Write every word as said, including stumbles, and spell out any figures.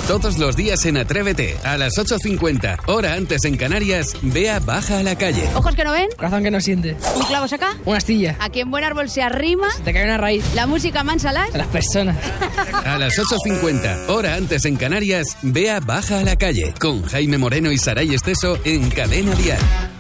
Todos los días en Atrévete, a las ocho cincuenta, hora antes en Canarias, Bea baja a la calle. ¿Ojos que no ven? Corazón que no siente. ¿Un clavo saca? Una astilla. Aquí en Buen Árbol se arrima. Se te cae una raíz. La música mansa las. A las personas. A las ocho cincuenta, hora antes en Canarias, Bea baja a la calle, con Jaime Moreno y Saray Esteso en Cadena Dial.